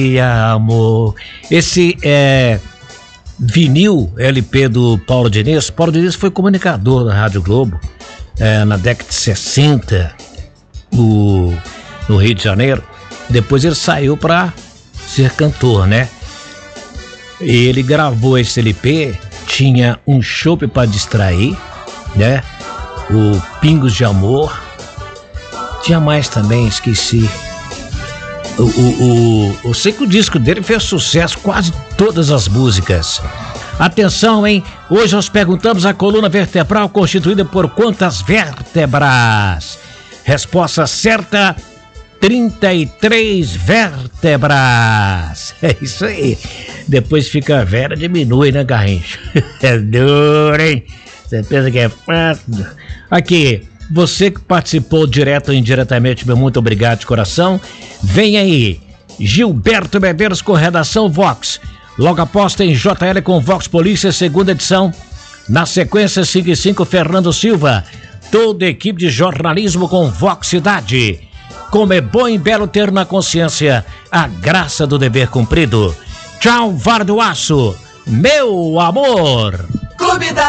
amor. Esse vinil LP do Paulo Diniz. Paulo Diniz foi comunicador da Rádio Globo na década de 60 no Rio de Janeiro. Depois ele saiu para ser cantor, né? Ele gravou esse LP, tinha um chopp para distrair, né? O Pingos de Amor. Tinha mais também, esqueci. Eu sei que o disco dele fez sucesso, quase todas as músicas. Atenção, hein? Hoje nós perguntamos a coluna vertebral constituída por quantas vértebras? Resposta certa: 33 vértebras. É isso aí. Depois fica velha, diminui, né, Garrincha? É duro, hein? Você pensa que é fácil? Aqui, você que participou direto ou indiretamente, meu muito obrigado de coração. Vem aí, Gilberto Medeiros com redação Vox. Logo após tem JL com Vox Polícia, segunda edição. Na sequência, 5 e 5, Fernando Silva. Toda a equipe de jornalismo com Vox Cidade. Como é bom e belo ter na consciência a graça do dever cumprido. Tchau, Vara do Aço, meu amor. Clube da